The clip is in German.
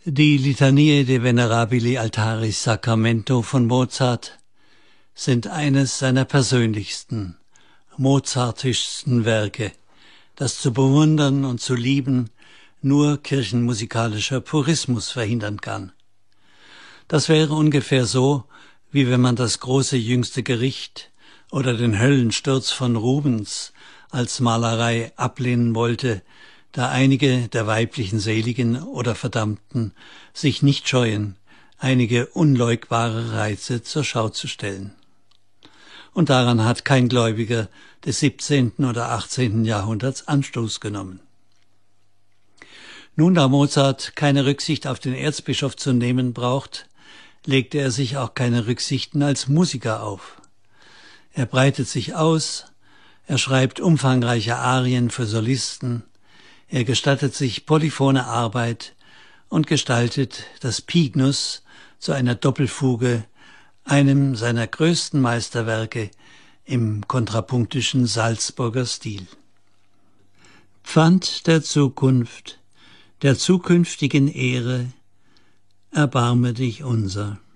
Die Litanie de Venerabili Altaris Sacramento von Mozart sind eines seiner persönlichsten, mozartischsten Werke, das zu bewundern und zu lieben nur kirchenmusikalischer Purismus verhindern kann. Das wäre ungefähr so, wie wenn man das große jüngste Gericht oder den Höllensturz von Rubens als Malerei ablehnen wollte, da einige der weiblichen Seligen oder Verdammten sich nicht scheuen, einige unleugbare Reize zur Schau zu stellen. Und daran hat kein Gläubiger des 17. oder 18. Jahrhunderts Anstoß genommen. Nun, da Mozart keine Rücksicht auf den Erzbischof zu nehmen braucht, legte er sich auch keine Rücksichten als Musiker auf. Er breitet sich aus, er schreibt umfangreiche Arien für Solisten, er gestattet sich polyphone Arbeit und gestaltet das Pignus zu einer Doppelfuge, einem seiner größten Meisterwerke im kontrapunktischen Salzburger Stil. Pfand der Zukunft, der zukünftigen Ehre, erbarme dich unser.